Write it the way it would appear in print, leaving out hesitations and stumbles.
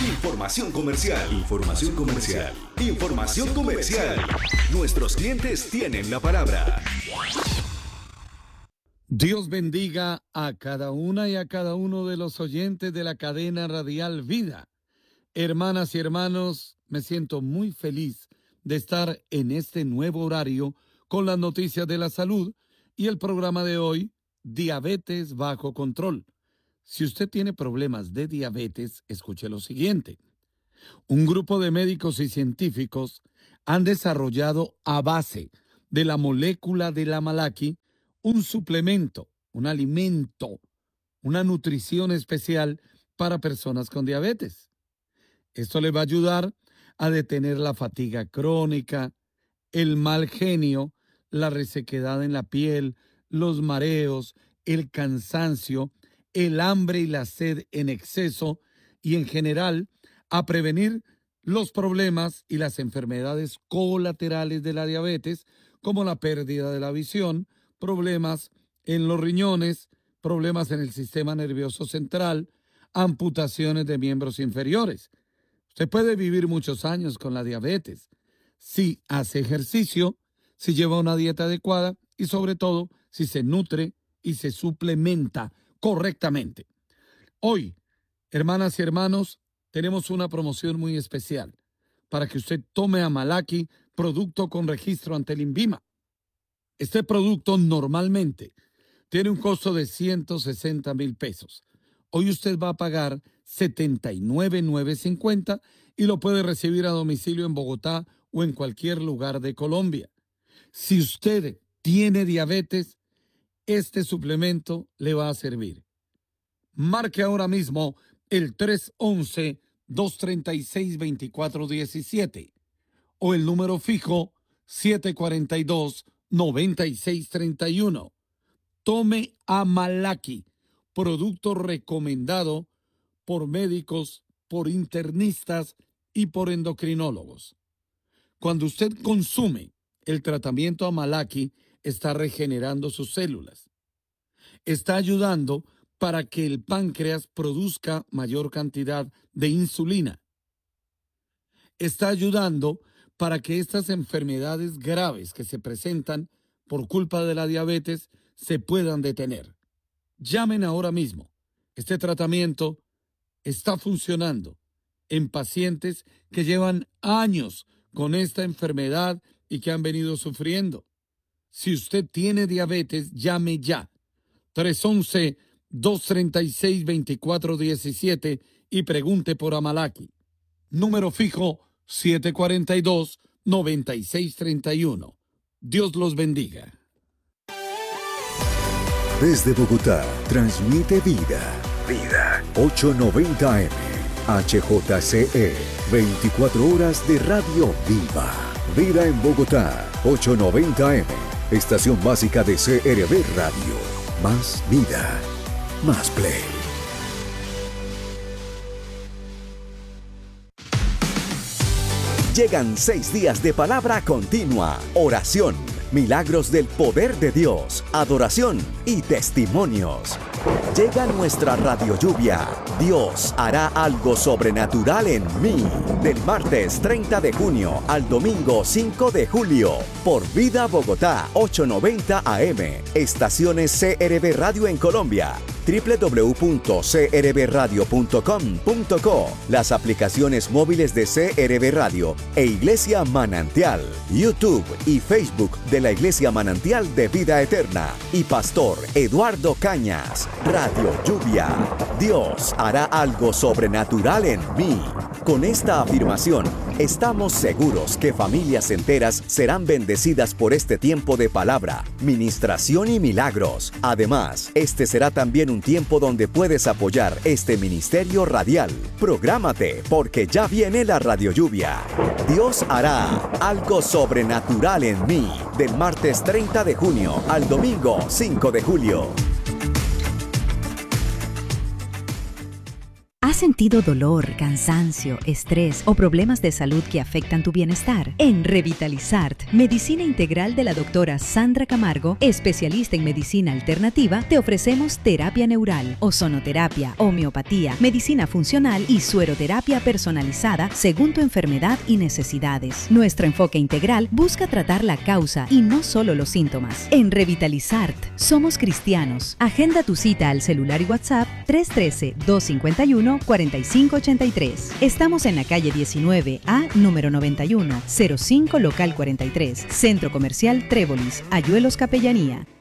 Información comercial. Información comercial. Información comercial. Nuestros clientes tienen la palabra. Dios bendiga a cada una y a cada uno de los oyentes de la cadena radial Vida. Hermanas y hermanos, me siento muy feliz de estar en este nuevo horario con las noticias de la salud y el programa de hoy, Diabetes bajo control. Si usted tiene problemas de diabetes, escuche lo siguiente. Un grupo de médicos y científicos han desarrollado a base de la molécula de la Amalaki un suplemento, un alimento, una nutrición especial para personas con diabetes. Esto le va a ayudar a detener la fatiga crónica, el mal genio, la resequedad en la piel, los mareos, el cansancio, el hambre y la sed en exceso y en general a prevenir los problemas y las enfermedades colaterales de la diabetes, como la pérdida de la visión, problemas en los riñones, problemas en el sistema nervioso central, amputaciones de miembros inferiores. Usted puede vivir muchos años con la diabetes si hace ejercicio, si lleva una dieta adecuada y sobre todo si se nutre y se suplementa correctamente. Hoy, hermanas y hermanos, tenemos una promoción muy especial para que usted tome Amalaki, producto con registro ante el INVIMA. Este producto normalmente tiene un costo de 160,000 pesos. Hoy usted va a pagar 79,950 y lo puede recibir a domicilio en Bogotá o en cualquier lugar de Colombia. Si usted tiene diabetes, este suplemento le va a servir. Marque ahora mismo el 311-236-2417 o el número fijo 742-9631. Tome Amalaki, producto recomendado por médicos, por internistas y por endocrinólogos. Cuando usted consume el tratamiento Amalaki, está regenerando sus células. Está ayudando para que el páncreas produzca mayor cantidad de insulina. Está ayudando para que estas enfermedades graves que se presentan por culpa de la diabetes se puedan detener. Llamen ahora mismo. Este tratamiento está funcionando en pacientes que llevan años con esta enfermedad y que han venido sufriendo. Si usted tiene diabetes, llame ya. 311-236-2417 y pregunte por Amalaki. Número fijo 742-9631. Dios los bendiga. Desde Bogotá, transmite Vida. Vida. 890 AM. HJCE. 24 horas de radio viva. Vida en Bogotá. 890 AM. Estación básica de CRB Radio. Más vida. Más play. Llegan 6 días de palabra continua, oración, milagros del poder de Dios, adoración y testimonios. Llega nuestra radio lluvia. Dios hará algo sobrenatural en mí. Del martes 30 de junio al domingo 5 de julio. Por Vida Bogotá 890 AM. Estaciones CRB Radio en Colombia. www.crbradio.com.co. Las aplicaciones móviles de CRB Radio e Iglesia Manantial. YouTube y Facebook de la Iglesia Manantial de Vida Eterna. Y Pastor Eduardo Cañas. Radio Lluvia. Dios hará algo sobrenatural en mí. Con esta afirmación, estamos seguros que familias enteras serán bendecidas por este tiempo de palabra, ministración y milagros. Además, este será también un tiempo donde puedes apoyar este ministerio radial. Prográmate, porque ya viene la Radio Lluvia. Dios hará algo sobrenatural en mí. Del martes 30 de junio al domingo 5 de julio. ¿Has sentido dolor, cansancio, estrés o problemas de salud que afectan tu bienestar? En Revitalizart, Medicina Integral de la doctora Sandra Camargo, especialista en medicina alternativa, te ofrecemos terapia neural, ozonoterapia, homeopatía, medicina funcional y sueroterapia personalizada según tu enfermedad y necesidades. Nuestro enfoque integral busca tratar la causa y no solo los síntomas. En Revitalizart, somos cristianos. Agenda tu cita al celular y WhatsApp 313-251-4583. Estamos en la calle 19A, número 91, 05 local 43, Centro Comercial Trébolis, Ayuelos Capellanía.